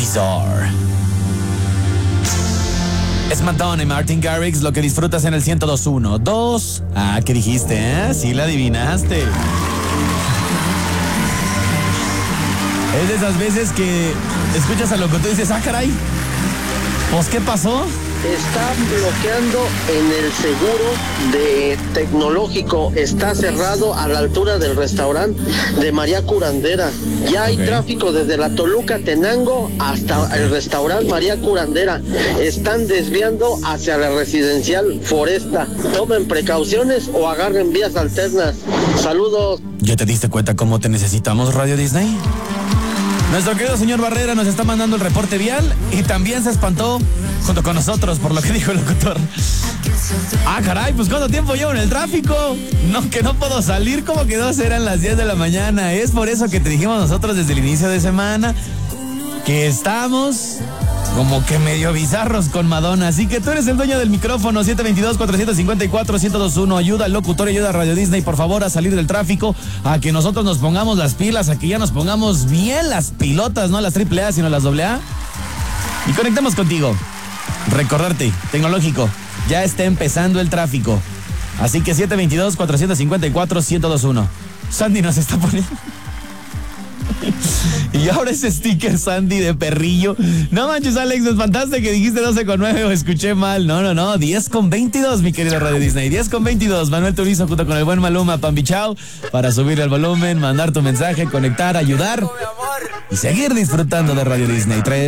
Bizarre. Es Madonna y Martin Garrix, lo que disfrutas en el 102.1. 2. Ah, ¿qué dijiste, eh? Sí la adivinaste. Es de esas veces que escuchas al locutor y dices, ah, caray, pues, ¿qué pasó? Está bloqueando en el seguro de Tecnológico. Está cerrado a la altura del restaurante de María Curandera. Ya hay tráfico desde la Toluca Tenango hasta el restaurante María Curandera. Están desviando hacia la residencial Foresta. Tomen precauciones o agarren vías alternas. Saludos. ¿Ya te diste cuenta cómo te necesitamos, Radio Disney? Nuestro querido señor Barrera nos está mandando el reporte vial y también se espantó junto con nosotros por lo que dijo el locutor. Ah, caray, pues ¿cuánto tiempo llevo en el tráfico? No, que no puedo salir, como que eran las 10 de la mañana. Es por eso que te dijimos nosotros desde el inicio de semana que estamos como que medio bizarros con Madonna. Así que tú eres el dueño del micrófono. 722-454-1021. Ayuda al locutor, ayuda a Radio Disney, por favor, a salir del tráfico, a que nosotros nos pongamos las pilas, a que ya nos pongamos bien las pilotas, no las AAA, sino las AA. Y conectamos contigo. Recordarte, Tecnológico, ya está empezando el tráfico. Así que 722-454-1021. Sandy nos está poniendo... Y ahora ese sticker, Sandy, de perrillo. No manches, Alex, me espantaste que dijiste 12:09 o escuché mal. No, 10:22, mi querido Radio Disney. 10:22, Manuel Turizo junto con el buen Maluma, Pambichao, para subir el volumen, mandar tu mensaje, conectar, ayudar y seguir disfrutando de Radio Disney.